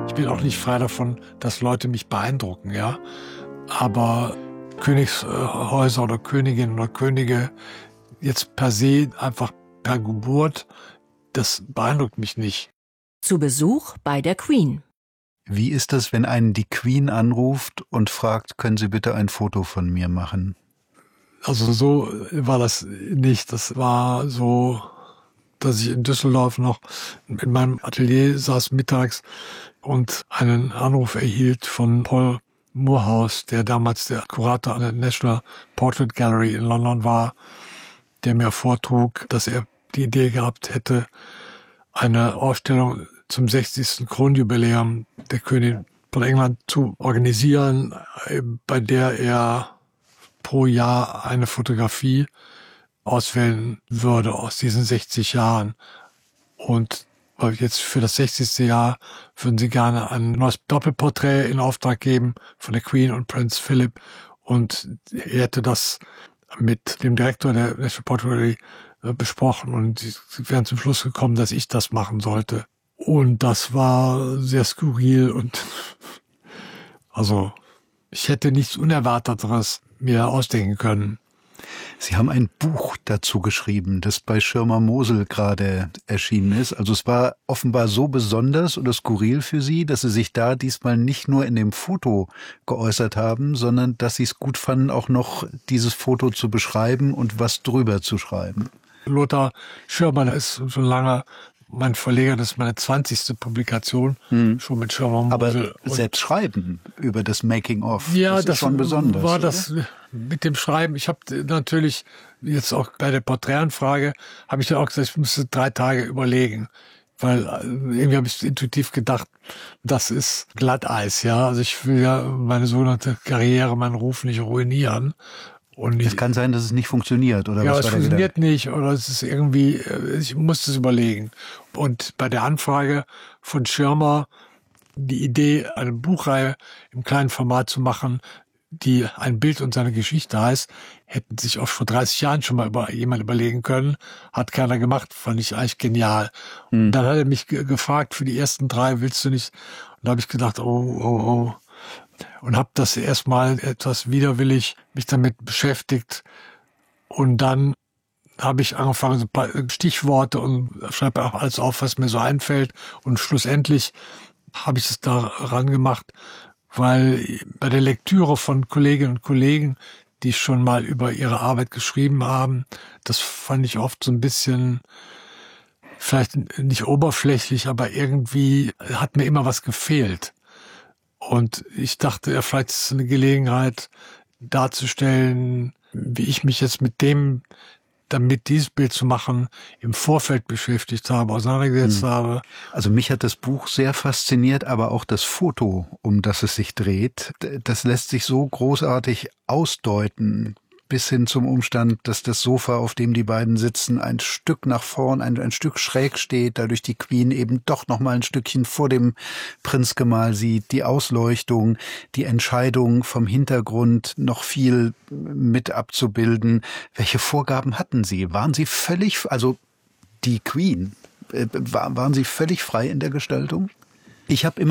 Ich bin auch nicht frei davon, dass Leute mich beeindrucken, ja. Aber Königshäuser oder Königinnen oder Könige jetzt per se einfach per Geburt, das beeindruckt mich nicht. Zu Besuch bei der Queen. Wie ist das, wenn einen die Queen anruft und fragt, können Sie bitte ein Foto von mir machen? Also so war das nicht. Das war so, dass ich in Düsseldorf noch in meinem Atelier saß mittags und einen Anruf erhielt von Paul Moorhouse, der damals der Kurator an der National Portrait Gallery in London war, der mir vortrug, dass er die Idee gehabt hätte, eine Ausstellung zum 60. Kronjubiläum der Königin von England zu organisieren, bei der er pro Jahr eine Fotografie auswählen würde aus diesen 60 Jahren. Und jetzt für das 60. Jahr würden sie gerne ein neues Doppelporträt in Auftrag geben von der Queen und Prinz Philip. Und er hätte das mit dem Direktor der National Portrait Gallery besprochen und sie wären zum Schluss gekommen, dass ich das machen sollte. Und das war sehr skurril und also ich hätte nichts Unerwarteteres mir ausdenken können. Sie haben ein Buch dazu geschrieben, das bei Schirmer Mosel gerade erschienen ist. Also es war offenbar so besonders oder skurril für Sie, dass Sie sich da diesmal nicht nur in dem Foto geäußert haben, sondern dass Sie es gut fanden, auch noch dieses Foto zu beschreiben und was drüber zu schreiben. Lothar Schirmer ist schon lange mein Verleger, das ist meine 20. Publikation, schon mit Schirmer Mosel. Aber selbst schreiben über das Making-of, ja, das ist schon besonders. War oder? das mit dem Schreiben. Ich habe natürlich jetzt auch bei der Porträtanfrage, habe ich dann auch gesagt, ich müsste 3 Tage überlegen. Weil irgendwie habe ich intuitiv gedacht, das ist Glatteis, ja. Also ich will ja meine sogenannte Karriere, meinen Ruf nicht ruinieren. Und es kann sein, dass es nicht funktioniert, oder ja, was es war der funktioniert Gedanke? nicht, oder es ist irgendwie, ich musste es überlegen. Und bei der Anfrage von Schirmer, die Idee, eine Buchreihe im kleinen Format zu machen, die ein Bild und seine Geschichte heißt, hätten sich auch vor 30 Jahren schon mal jemand überlegen können. Hat keiner gemacht, fand ich eigentlich genial. Und dann hat er mich gefragt, für die ersten 3 willst du nicht? Und da habe ich gedacht, oh. Und habe das erstmal etwas widerwillig mich damit beschäftigt. Und dann habe ich angefangen, so ein paar Stichworte und schreibe auch alles auf, was mir so einfällt. Und schlussendlich habe ich es daran gemacht, weil bei der Lektüre von Kolleginnen und Kollegen, die schon mal über ihre Arbeit geschrieben haben, das fand ich oft so ein bisschen, vielleicht nicht oberflächlich, aber irgendwie hat mir immer was gefehlt. Und ich dachte, ja, vielleicht ist es eine Gelegenheit darzustellen, wie ich mich jetzt damit dieses Bild zu machen, im Vorfeld beschäftigt habe, auseinandergesetzt habe. Also mich hat das Buch sehr fasziniert, aber auch das Foto, um das es sich dreht, das lässt sich so großartig ausdeuten, bis hin zum Umstand, dass das Sofa, auf dem die beiden sitzen, ein Stück nach vorn, ein Stück schräg steht, dadurch die Queen eben doch noch mal ein Stückchen vor dem Prinzgemahl sieht, die Ausleuchtung, die Entscheidung vom Hintergrund noch viel mit abzubilden. Welche Vorgaben hatten Sie? Waren Sie völlig, also die Queen, waren Sie völlig frei in der Gestaltung? Ich habe immer